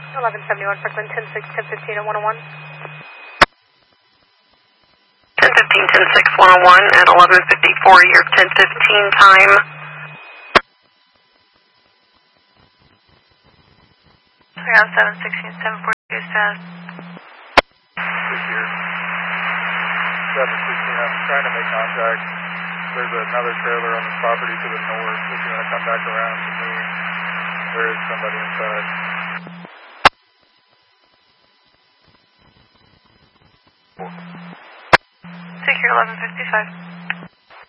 1171 Franklin, 10-6, 10-15 at 101. 10-15, 10-6, 101 at 11:54, your 10-15 time. We have 716, 742 fast. Here. 716, I'm trying to make contact. There's another trailer on the property to the north. If you want to come back around to me, there is somebody inside. Secure 1155.